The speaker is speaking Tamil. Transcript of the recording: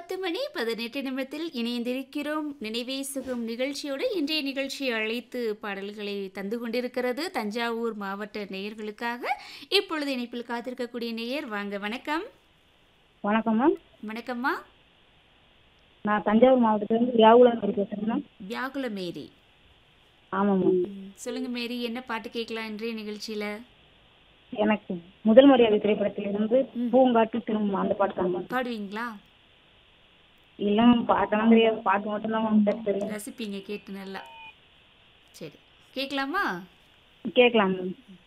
10 மணி 18 நிமிடத்தில் இணைந்திருக்கிறோம். நினைவே சுகம் நிகழ்ச்சியோடு இன்றைய நிகழ்ச்சியை அழைத்து பாடல்களை தந்து கொண்டிருக்கிறது தஞ்சாவூர் மாவட்ட நேயர்களுக்காக. இப்பொழுது இணைப்பில் காத்திருக்கக்கூடிய நேயர் வாங்க. வணக்கம். வணக்கம் மேம். வணக்கம்மா. நான் தஞ்சாவூர் மாவட்டத்திலிருந்து வியாகுலம் பேசுகிறேன் மேம். வியாகுல மேரி. ஆமாம் மேம். சொல்லுங்க மேரி, என்ன பாட்டு கேட்கலாம் இன்றைய நிகழ்ச்சியில? எனக்கு முதல் மரியாதை திரைப்படத்திலிருந்து பூங்காட்டு திரும்பும் அந்த பாட்டு தான் மேம். பாடுவீங்களா? இல்லை மேம், பாட்டெல்லாம் தெரியாது, பாட்டு மட்டும்தான் மேம் தெரியும். ரசிப்பீங்க கேட்டு நல்லா. சரி, கேட்கலாமா? கேட்கலாம் மேம்.